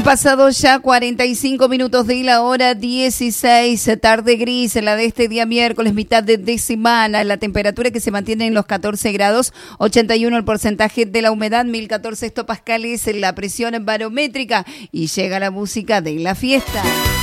Pasado ya 45 minutos de la hora 16, tarde gris, la de este día miércoles, mitad de semana, la temperatura que se mantiene en los 14 grados, 81 el porcentaje de la humedad, 1014 hectopascales la presión barométrica y llega la música de la fiesta.